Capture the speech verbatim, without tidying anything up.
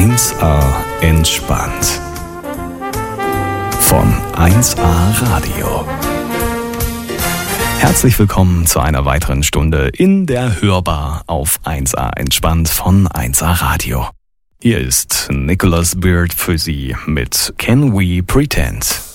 eins A entspannt. Von eins A Radio. Herzlich willkommen zu einer weiteren Stunde in der Hörbar auf eins A entspannt von eins A Radio. Hier ist Nicholas Beard für Sie mit Can We Pretend?